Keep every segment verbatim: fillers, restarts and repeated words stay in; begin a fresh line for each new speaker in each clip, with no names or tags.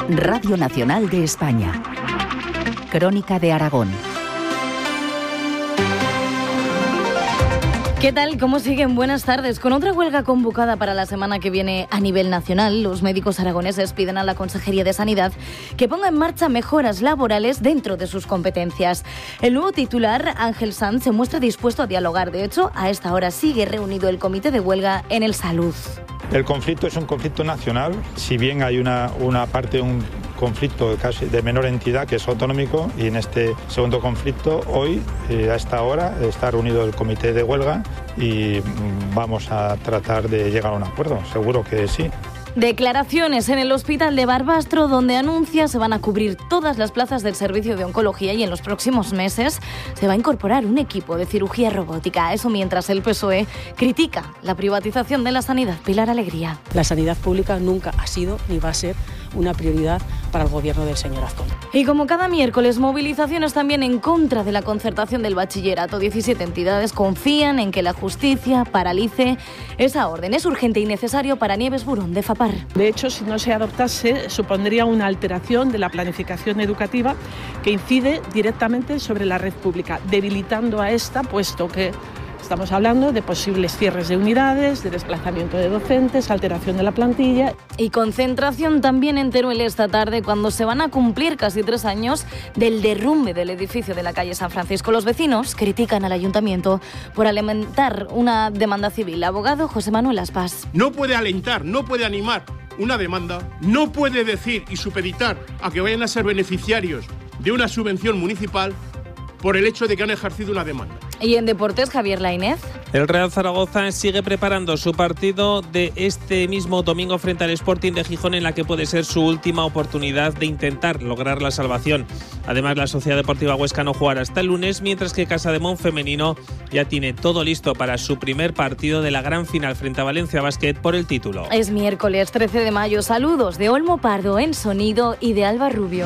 Radio Nacional de España. Crónica de Aragón.
¿Qué tal? ¿Cómo siguen? Buenas tardes. Con otra huelga convocada para la semana que viene a nivel nacional, los médicos aragoneses piden a la Consejería de Sanidad que ponga en marcha mejoras laborales dentro de sus competencias. El nuevo titular, Ángel Sanz, se muestra dispuesto a dialogar. De hecho, a esta hora sigue reunido el comité de huelga en el Salud.
El conflicto es un conflicto nacional, si bien hay una, una parte, un conflicto casi de menor entidad que es autonómico, y en este segundo conflicto hoy, eh, a esta hora, está reunido el comité de huelga y vamos a tratar de llegar a un acuerdo, seguro que sí.
Declaraciones en el Hospital de Barbastro, donde anuncia se van a cubrir todas las plazas del servicio de oncología y en los próximos meses se va a incorporar un equipo de cirugía robótica. Eso mientras el P S O E critica la privatización de la sanidad. Pilar Alegría.
La sanidad pública nunca ha sido ni va a ser una prioridad para el gobierno del señor Azcón.
Y como cada miércoles, movilizaciones también en contra de la concertación del bachillerato. diecisiete entidades confían en que la justicia paralice esa orden. Es urgente y necesario para Nieves Burón, de FAPAR.
De hecho, si no se adoptase, supondría una alteración de la planificación educativa que incide directamente sobre la red pública, debilitando a esta, puesto que estamos hablando de posibles cierres de unidades, de desplazamiento de docentes, alteración de la plantilla.
Y concentración también en Teruel esta tarde, cuando se van a cumplir casi tres años del derrumbe del edificio de la calle San Francisco. Los vecinos critican al ayuntamiento por alentar una demanda civil. Abogado José Manuel Aspas.
No puede alentar, no puede animar una demanda, no puede decir y supeditar a que vayan a ser beneficiarios de una subvención municipal por el hecho de que han ejercido una demanda.
Y en deportes, Javier Lainez.
El Real Zaragoza sigue preparando su partido de este mismo domingo frente al Sporting de Gijón, en la que puede ser su última oportunidad de intentar lograr la salvación. Además, la Sociedad Deportiva Huesca no jugará hasta el lunes, mientras que Casademón femenino ya tiene todo listo para su primer partido de la gran final frente a Valencia Basket por el título.
Es miércoles trece de mayo. Saludos de Olmo Pardo en sonido y de Alba Rubio.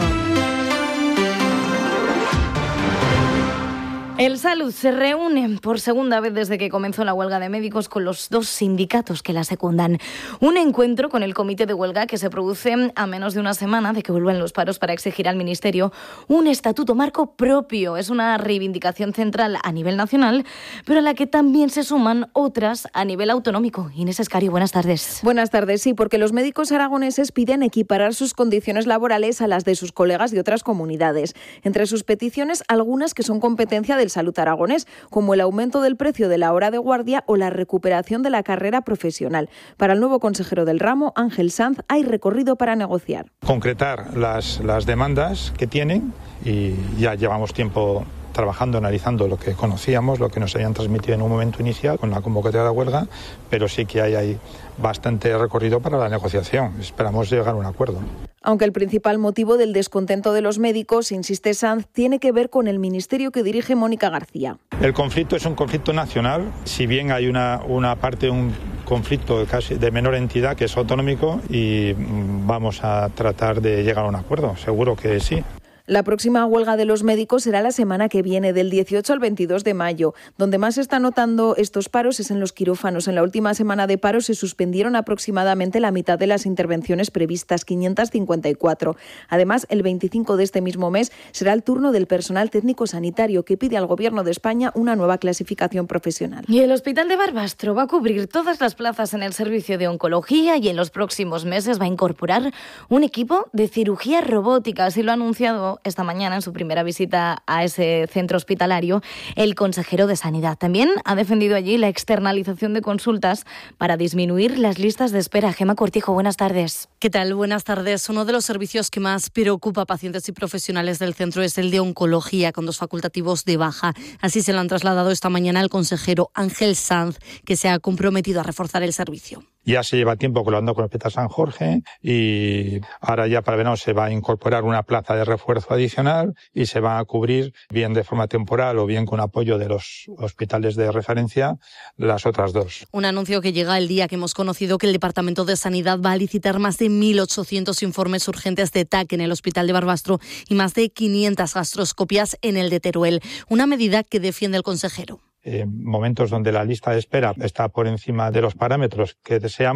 El Salud se reúne por segunda vez desde que comenzó la huelga de médicos con los dos sindicatos que la secundan. Un encuentro con el comité de huelga que se produce a menos de una semana de que vuelvan los paros para exigir al Ministerio un estatuto marco propio. Es una reivindicación central a nivel nacional, pero a la que también se suman otras a nivel autonómico. Inés Escario, buenas tardes.
Buenas tardes, sí, porque los médicos aragoneses piden equiparar sus condiciones laborales a las de sus colegas de otras comunidades. Entre sus peticiones, algunas que son competencia de del Salud aragonés, como el aumento del precio de la hora de guardia o la recuperación de la carrera profesional. Para el nuevo consejero del ramo, Ángel Sanz, hay recorrido para negociar.
Concretar las, las demandas que tienen, y ya llevamos tiempo trabajando, analizando lo que conocíamos, lo que nos habían transmitido en un momento inicial con la convocatoria de huelga, pero sí que hay, hay bastante recorrido para la negociación. Esperamos llegar a un acuerdo.
Aunque el principal motivo del descontento de los médicos, insiste Sanz, tiene que ver con el ministerio que dirige Mónica García.
El conflicto es un conflicto nacional, si bien hay una, una parte, un conflicto casi de menor entidad que es autonómico, y vamos a tratar de llegar a un acuerdo, seguro que sí.
La próxima huelga de los médicos será la semana que viene, del dieciocho al veintidós de mayo. Donde más se está notando estos paros es en los quirófanos. En la última semana de paro se suspendieron aproximadamente la mitad de las intervenciones previstas, quinientas cincuenta y cuatro. Además, el veinticinco de este mismo mes será el turno del personal técnico sanitario, que pide al Gobierno de España una nueva clasificación profesional.
Y el Hospital de Barbastro va a cubrir todas las plazas en el servicio de oncología y en los próximos meses va a incorporar un equipo de cirugía robótica. Así lo ha anunciado esta mañana en su primera visita a ese centro hospitalario el consejero de Sanidad. También ha defendido allí la externalización de consultas para disminuir las listas de espera. Gema Cortijo, buenas tardes.
¿Qué tal? Buenas tardes. Uno de los servicios que más preocupa a pacientes y profesionales del centro es el de oncología, con dos facultativos de baja. Así se lo han trasladado esta mañana al consejero Ángel Sanz, que se ha comprometido a reforzar el servicio.
Ya se lleva tiempo colaborando con el Hospital San Jorge y ahora ya para verano se va a incorporar una plaza de refuerzo adicional y se va a cubrir, bien de forma temporal o bien con apoyo de los hospitales de referencia, las otras dos.
Un anuncio que llega el día que hemos conocido que el Departamento de Sanidad va a licitar más de mil ochocientos informes urgentes de T A C en el Hospital de Barbastro y más de quinientas gastroscopias en el de Teruel. Una medida que defiende el consejero.
En momentos donde la lista de espera está por encima de los parámetros que deseamos,